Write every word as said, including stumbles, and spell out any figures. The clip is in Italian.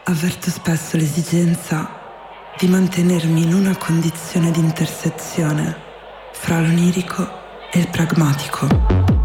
avverto spesso l'esigenza di mantenermi in una condizione di intersezione fra l'onirico e il pragmatico.